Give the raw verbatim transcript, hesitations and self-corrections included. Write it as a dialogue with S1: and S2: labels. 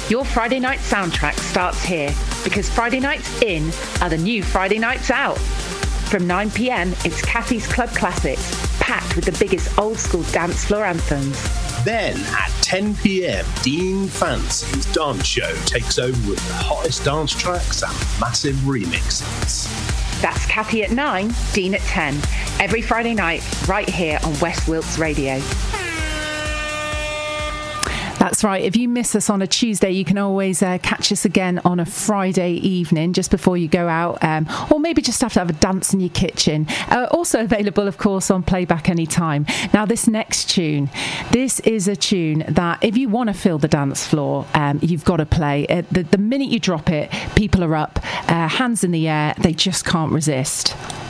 S1: Your Friday night soundtrack starts here, because Friday nights in are the new Friday nights out. From nine p.m, it's Kathy's Club Classics, packed with the biggest old school dance floor anthems.
S2: Then at ten p.m, Dean Fancy's dance show takes over with the hottest dance tracks and massive remixes.
S1: That's Kathy at nine, Dean at ten. Every Friday night, right here on West Wilts Radio.
S3: That's right. If you miss us on a Tuesday, you can always uh, catch us again on a Friday evening just before you go out, um, or maybe just have to have a dance in your kitchen. Uh, also available, of course, on playback anytime. Now, this next tune, this is a tune that if you want to fill the dance floor, um, you've got to play. Uh, the, the minute you drop it, people are up, uh, hands in the air. They just can't resist.